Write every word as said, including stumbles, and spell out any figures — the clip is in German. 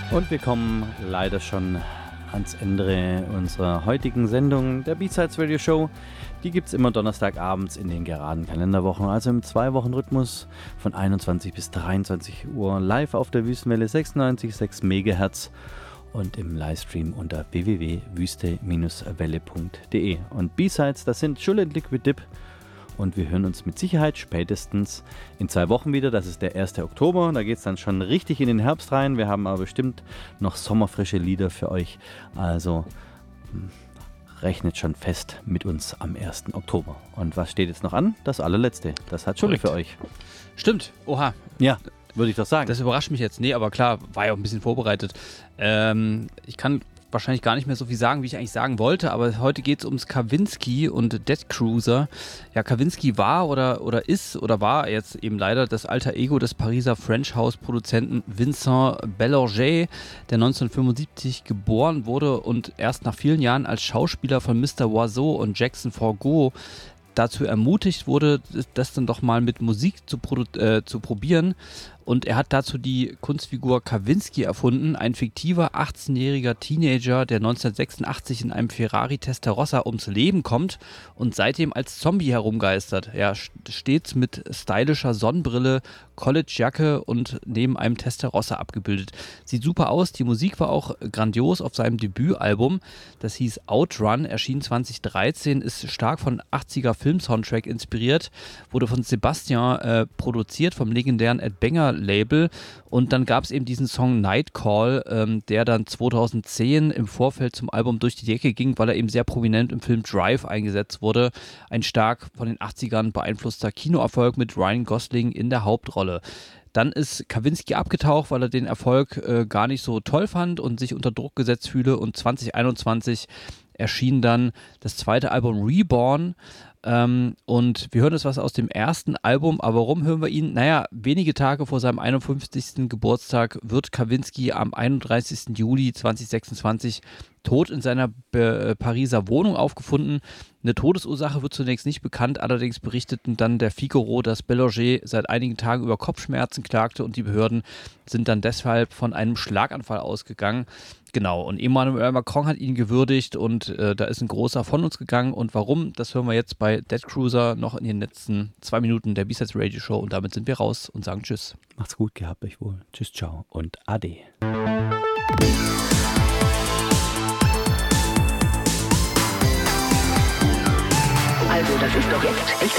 Und wir kommen leider schon ans Ende unserer heutigen Sendung der B-Sides Radio Show. Die gibt es immer donnerstagabends in den geraden Kalenderwochen, also im Zwei-Wochen-Rhythmus von einundzwanzig bis dreiundzwanzig Uhr live auf der Wüstenwelle sechsundneunzig Komma sechs Megahertz und im Livestream unter w w w punkt wüste welle punkt d e. Und B-Sides, das sind Chill and Liquid Dip. Und wir hören uns mit Sicherheit spätestens in zwei Wochen wieder. Das ist der erste Oktober. Da geht es dann schon richtig in den Herbst rein. Wir haben aber bestimmt noch sommerfrische Lieder für euch. Also rechnet schon fest mit uns am ersten Oktober. Und was steht jetzt noch an? Das allerletzte. Das hat Schule für euch. Stimmt. Oha. Ja, würde ich doch sagen. Das überrascht mich jetzt. Nee, aber klar, war ja auch ein bisschen vorbereitet. Ähm, ich kann wahrscheinlich gar nicht mehr so viel sagen, wie ich eigentlich sagen wollte, aber heute geht es ums Kavinsky und Dead Cruiser. Ja, Kavinsky war oder, oder ist oder war jetzt eben leider das alter Ego des Pariser French-House-Produzenten Vincent Bellanger, der neunzehnhundertfünfundsiebzig geboren wurde und erst nach vielen Jahren als Schauspieler von Mister Oiseau und Jackson Forgo dazu ermutigt wurde, das dann doch mal mit Musik zu, produ- äh, zu probieren. Und er hat dazu die Kunstfigur Kavinsky erfunden, ein fiktiver achtzehnjähriger Teenager, der neunzehnhundertsechsundachtzig in einem Ferrari Testarossa ums Leben kommt und seitdem als Zombie herumgeistert. Ja, stets mit stylischer Sonnenbrille, Collegejacke und neben einem Testarossa abgebildet. Sieht super aus, die Musik war auch grandios auf seinem Debütalbum. Das hieß Outrun, erschien zweitausenddreizehn, ist stark von achtziger Film-Soundtrack inspiriert, wurde von Sebastian äh, produziert, vom legendären Ed Banger Label, und dann gab es eben diesen Song Nightcall, ähm, der dann zweitausendzehn im Vorfeld zum Album durch die Decke ging, weil er eben sehr prominent im Film Drive eingesetzt wurde. Ein stark von den achtzigern beeinflusster Kinoerfolg mit Ryan Gosling in der Hauptrolle. Dann ist Kavinsky abgetaucht, weil er den Erfolg äh, gar nicht so toll fand und sich unter Druck gesetzt fühle, und zwanzig einundzwanzig erschien dann das zweite Album Reborn. Ähm, und wir hören jetzt was aus dem ersten Album, aber warum hören wir ihn? Naja, wenige Tage vor seinem einundfünfzigsten Geburtstag wird Kavinsky am einunddreißigsten Juli zweitausendsechsundzwanzig tot in seiner Be- Pariser Wohnung aufgefunden. Eine Todesursache wird zunächst nicht bekannt, allerdings berichteten dann der Figaro, dass Bellanger seit einigen Tagen über Kopfschmerzen klagte und die Behörden sind dann deshalb von einem Schlaganfall ausgegangen. Genau, und Emmanuel Macron hat ihn gewürdigt und äh, da ist ein großer von uns gegangen. Und warum, das hören wir jetzt bei Dead Cruiser noch in den letzten zwei Minuten der B-Sides Radio Show, und damit sind wir raus und sagen Tschüss. Macht's gut, gehabt euch wohl. Tschüss, ciao und Ade. Also, das ist doch jetzt echt